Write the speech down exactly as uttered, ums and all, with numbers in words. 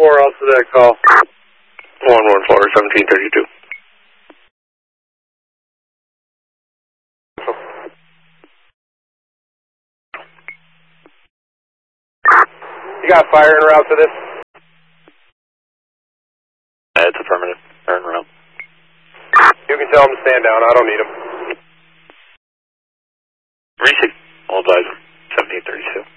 four, also that call. one one four, seventeen thirty-two. You got fire en route to this? Uh, it's affirmative. Fire en route. You can tell him to stand down. I don't need him. Receive. All advisor. seventeen thirty-two.